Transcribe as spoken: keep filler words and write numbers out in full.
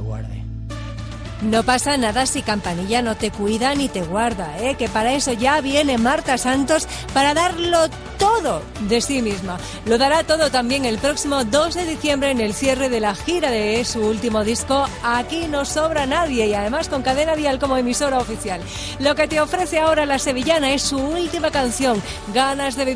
guarde. No pasa nada si Campanilla no te cuida ni te guarda, ¿eh? Que para eso ya viene Marta Santos para darlo todo de sí misma. Lo dará todo también el próximo dos de diciembre en el cierre de la gira de su último disco Aquí no sobra nadie, y además con Cadena Dial como emisora oficial. Lo que te ofrece ahora la sevillana es su última canción, Ganas de vivir.